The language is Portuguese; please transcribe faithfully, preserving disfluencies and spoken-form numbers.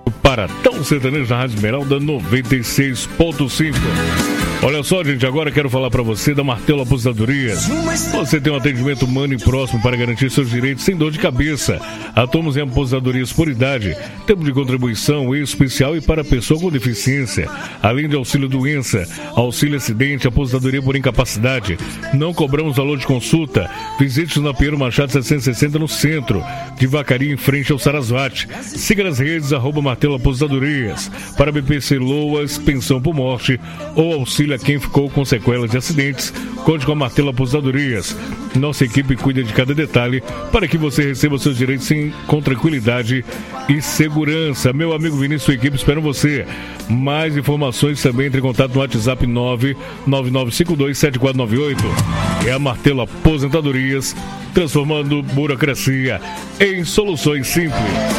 Para Tão Sertanejo na Rádio Esmeralda noventa e seis ponto cinco. Olha só, gente, agora quero falar para você da Martelo Aposentadorias. Você tem um atendimento humano e próximo para garantir seus direitos sem dor de cabeça. Atuamos em aposentadorias por idade, tempo de contribuição especial e para pessoa com deficiência, além de auxílio doença, auxílio acidente, aposentadoria por incapacidade. Não cobramos valor de consulta. Visite-nos na Pinheiro Machado setecentos e sessenta no centro, de Vacaria, em frente ao Sarasvati. Siga nas redes, arroba Martelo Aposentadorias. Para B P C Loas, pensão por morte ou auxílio a quem ficou com sequelas de acidentes, conte com a Martelo Aposentadorias. Nossa equipe cuida de cada detalhe para que você receba seus direitos sem, com tranquilidade e segurança. Meu amigo Vinícius e sua equipe esperam você. Mais informações também, entre em contato no WhatsApp nove nove nove cinco dois sete quatro nove oito. É a Martelo Aposentadorias, transformando burocracia em soluções simples.